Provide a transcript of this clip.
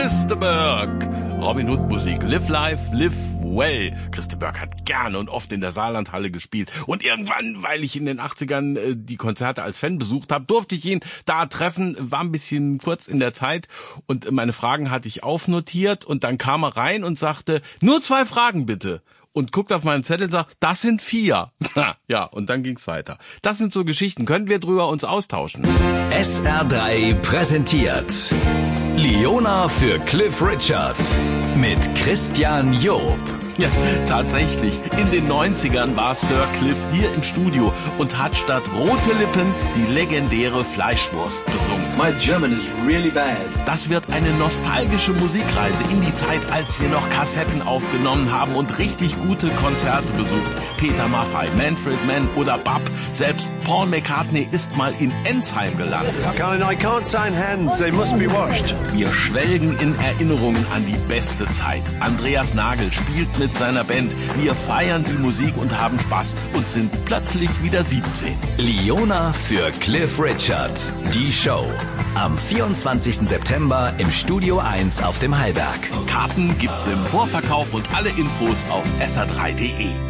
Christa Burke. Robin Hood Musik. Live Life, Live Well. Christa Burke hat gerne und oft in der Saarlandhalle gespielt. Und irgendwann, weil ich in den 80ern die Konzerte als Fan besucht habe, durfte ich ihn da treffen. War ein bisschen kurz in der Zeit. Und meine Fragen hatte ich aufnotiert. Und dann kam er rein und sagte, nur 2 Fragen bitte. Und guckt auf meinen Zettel und sagt, das sind 4. Ja, und dann ging's weiter. Das sind so Geschichten. Können wir drüber uns austauschen? SR3 präsentiert Liona für Cliff Richard mit Christian Job. Ja, tatsächlich. In den 90ern war Sir Cliff hier im Studio und hat statt Rote Lippen die legendäre Fleischwurst besungen. My German is really bad. Das wird eine nostalgische Musikreise in die Zeit, als wir noch Kassetten aufgenommen haben und richtig gute Konzerte besucht. Peter Maffay, Manfred Mann oder Bab. Selbst Paul McCartney ist mal in Ensheim gelandet. I can't sign hands, they must be washed. Wir schwelgen in Erinnerungen an die beste Zeit. Andreas Nagel spielt mit seiner Band. Wir feiern die Musik und haben Spaß und sind plötzlich wieder 17. Liona für Cliff Richard. Die Show. Am 24. September im Studio 1 auf dem Hallberg. Karten gibt's im Vorverkauf und alle Infos auf sr3.de.